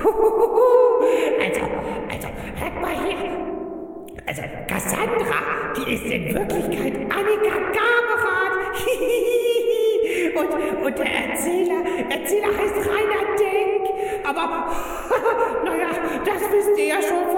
Also, hört mal her. Also, Cassandra, die ist in Wirklichkeit Annika Gaberat. Und der Erzähler heißt Rainer Denk. Aber, naja, das wisst ihr ja schon